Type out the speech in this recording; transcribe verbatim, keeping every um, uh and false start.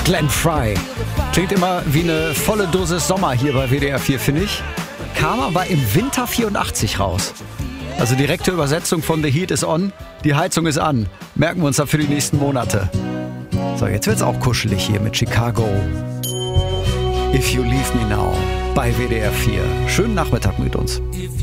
Glenn Frey. Klingt immer wie eine volle Dosis Sommer hier bei W D R vier, finde ich. Kam aber im Winter vierundachtzig raus. Also direkte Übersetzung von The Heat is on. Die Heizung ist an. Merken wir uns da für die nächsten Monate. So, jetzt wird's auch kuschelig hier mit Chicago. If You Leave Me Now bei W D R vier. Schönen Nachmittag mit uns.